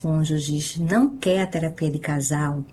cônjuges não quer a terapia de casal,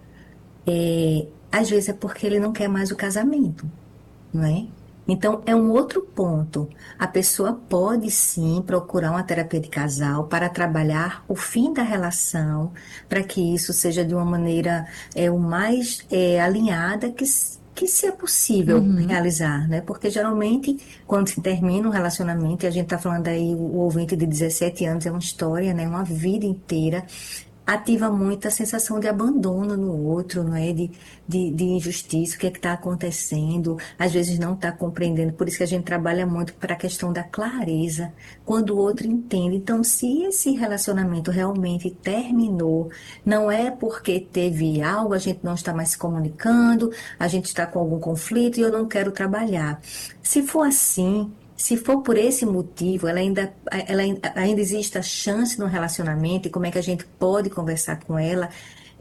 às vezes é porque ele não quer mais o casamento, não é? Então, é um outro ponto. A pessoa pode sim procurar uma terapia de casal para trabalhar o fim da relação, para que isso seja de uma maneira o mais alinhada que se é possível Uhum. realizar, né? Porque geralmente, quando se termina um relacionamento, e a gente está falando aí, o ouvinte de 17 anos é uma história, né? Uma vida inteira ativa muito a sensação de abandono no outro, não é? De injustiça, o que é que está acontecendo, às vezes não está compreendendo, por isso que a gente trabalha muito para a questão da clareza, quando o outro entende. Então, se esse relacionamento realmente terminou, não é porque teve algo, a gente não está mais se comunicando, a gente está com algum conflito e eu não quero trabalhar. Se for assim, se for por esse motivo, ela ainda existe a chance no relacionamento e como é que a gente pode conversar com ela,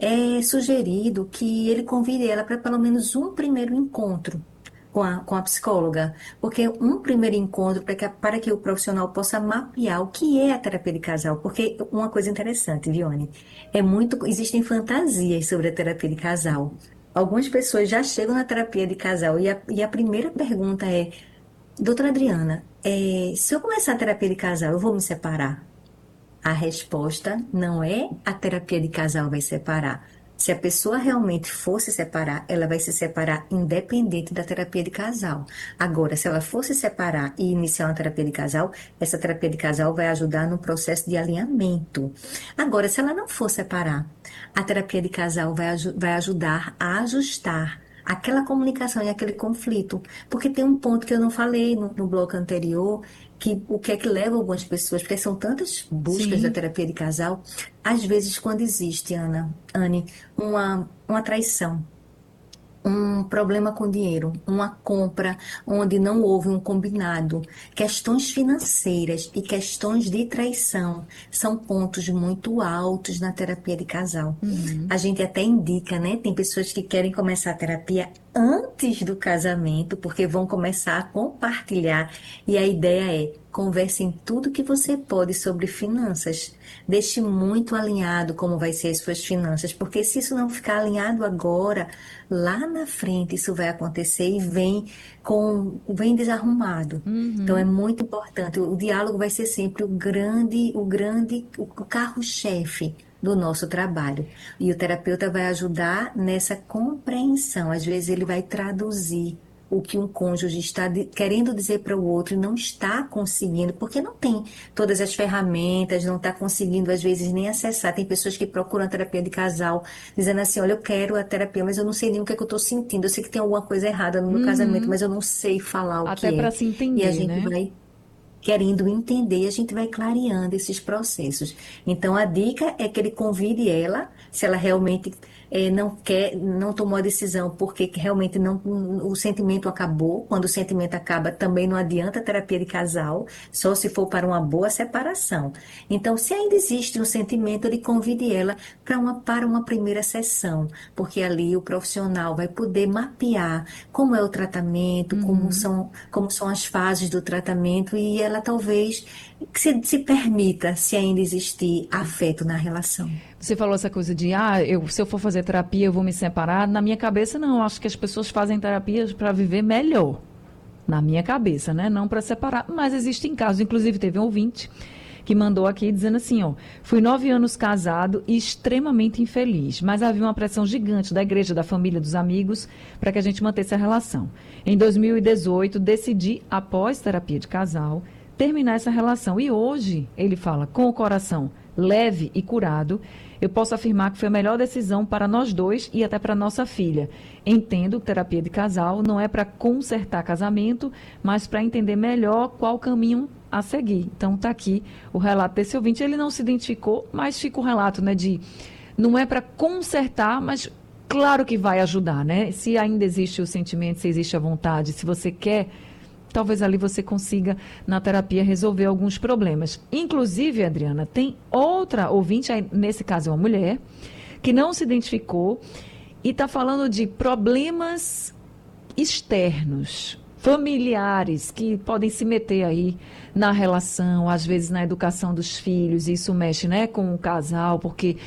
é sugerido que ele convide ela para pelo menos um primeiro encontro com a psicóloga, porque um primeiro encontro para que o profissional possa mapear o que é a terapia de casal, porque uma coisa interessante, Vione, existem fantasias sobre a terapia de casal. Algumas pessoas já chegam na terapia de casal e a primeira pergunta é: doutora Adriana, se eu começar a terapia de casal, eu vou me separar? A resposta não é a terapia de casal vai separar. Se a pessoa realmente for se separar, ela vai se separar independente da terapia de casal. Agora, se ela for se separar e iniciar uma terapia de casal, essa terapia de casal vai ajudar no processo de alinhamento. Agora, se ela não for separar, a terapia de casal vai ajudar a ajustar aquela comunicação e aquele conflito. Porque tem um ponto que eu não falei no bloco anterior, que o que é que leva algumas pessoas, porque são tantas buscas da Sim. terapia de casal, às vezes quando existe, Anne, uma traição, um problema com dinheiro, uma compra onde não houve um combinado, questões financeiras e questões de traição são pontos muito altos na terapia de casal. Uhum. A gente até indica, né? Tem pessoas que querem começar a terapia antes do casamento, porque vão começar a compartilhar. E a ideia é: converse em tudo que você pode sobre finanças. Deixe muito alinhado como vai ser as suas finanças, porque se isso não ficar alinhado agora, lá na frente isso vai acontecer e vem desarrumado. Então é Uhum. muito importante. O diálogo vai ser sempre o carro-chefe do nosso trabalho. E o terapeuta vai ajudar nessa compreensão. Às vezes ele vai traduzir o que um cônjuge está querendo dizer para o outro e não está conseguindo, porque não tem todas as ferramentas, não está conseguindo, às vezes, nem acessar. Tem pessoas que procuram a terapia de casal, dizendo assim: olha, eu quero a terapia, mas eu não sei nem o que é que eu estou sentindo. Eu sei que tem alguma coisa errada no meu casamento, Uhum. mas eu não sei falar o Até que para é. se E a entender, gente né? vai querendo entender, a gente vai clareando esses processos. Então, a dica é que ele convide ela, se ela realmente não quer, não tomou a decisão, porque realmente não, o sentimento acabou. Quando o sentimento acaba, também não adianta terapia de casal, só se for para uma boa separação. Então, se ainda existe um sentimento, ele convide ela para uma primeira sessão, porque ali o profissional vai poder mapear como é o tratamento, Uhum. como são as fases do tratamento e ela talvez se permita, se ainda existir afeto na relação. Você falou essa coisa de, se eu for fazer terapia, eu vou me separar. Na minha cabeça, não. Eu acho que as pessoas fazem terapias para viver melhor. Na minha cabeça, né? Não para separar. Mas existem casos. Inclusive, teve um ouvinte que mandou aqui dizendo assim, ó: fui 9 anos casado e extremamente infeliz, mas havia uma pressão gigante da igreja, da família, dos amigos, para que a gente mantesse a relação. Em 2018, decidi, após terapia de casal, terminar essa relação. E hoje, ele fala, com o coração leve e curado, eu posso afirmar que foi a melhor decisão para nós dois e até para nossa filha. Entendo que terapia de casal não é para consertar casamento, mas para entender melhor qual caminho a seguir. Então está aqui o relato desse ouvinte. Ele não se identificou, mas fica o relato, né, de não é para consertar, mas claro que vai ajudar, né? Se ainda existe o sentimento, se existe a vontade, se você quer, talvez ali você consiga, na terapia, resolver alguns problemas. Inclusive, Adriana, tem outra ouvinte, nesse caso é uma mulher, que não se identificou e está falando de problemas externos. familiares que podem se meter aí na relação, às vezes na educação dos filhos, e isso mexe, né, com o casal, porque